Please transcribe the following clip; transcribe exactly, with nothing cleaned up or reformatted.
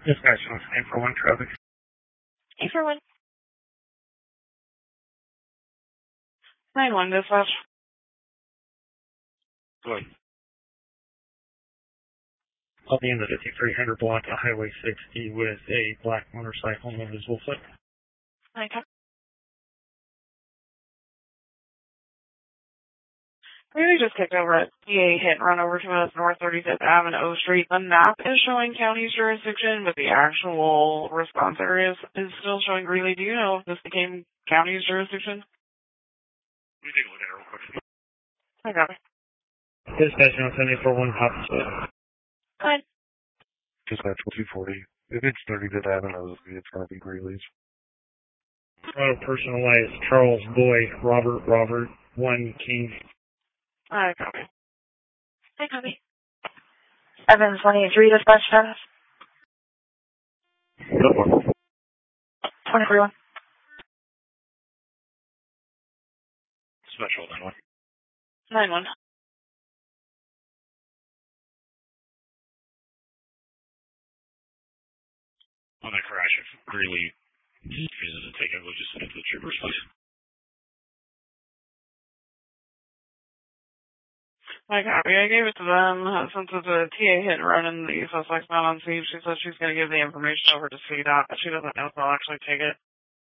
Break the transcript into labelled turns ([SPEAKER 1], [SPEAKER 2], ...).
[SPEAKER 1] Dispatch on eight four one traffic.
[SPEAKER 2] eight four one. nine one dispatch.
[SPEAKER 1] Go ahead. I'll be in the fifty-three hundred block of Highway sixty with a black motorcycle known as Wolffoot.
[SPEAKER 2] Okay. We just kicked over a T A hit and run over to us North thirty-fifth Avenue, O Street. The map is showing county's jurisdiction, but the actual response area is, is still showing Greeley. Do you know if this became county's jurisdiction?
[SPEAKER 1] Let me take a look at it real quick.
[SPEAKER 2] I got it.
[SPEAKER 1] Dispatch on seven eight four one Hopkins.
[SPEAKER 2] Fine.
[SPEAKER 3] Dispatch two forty. If it's thirty-fifth Avenue, it's going to be Greeley's.
[SPEAKER 1] Auto personalized Charles Boy, Robert Robert, one King.
[SPEAKER 2] I copy. I copy.
[SPEAKER 4] seven twenty-three dispatch status.
[SPEAKER 3] That one.
[SPEAKER 4] twenty-three one.
[SPEAKER 1] Special nine one.
[SPEAKER 2] nine one.
[SPEAKER 1] On that crash, if Greeley refuses to take it, we'll just send it to the troopers, please.
[SPEAKER 2] I copy. I gave it to them. Since it's a T A hit and run and the suspect's not on scene, she said she's going to give the information over to C DOT, but she doesn't know if they'll actually take it.